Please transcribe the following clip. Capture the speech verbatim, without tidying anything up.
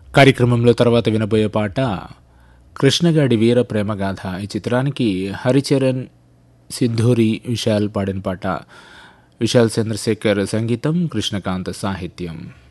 కార్యక్రమంలో తర్వాత వినబోయే పాట కృష్ణగాడి వీర ప్రేమగాథ. ఈ చిత్రానికి హరిచరణ్, సిద్ధూరి, విశాల్ పాడిన పాట. విశాల్ చంద్రశేఖర్ సంగీతం, కృష్ణకాంత్ సాహిత్యం.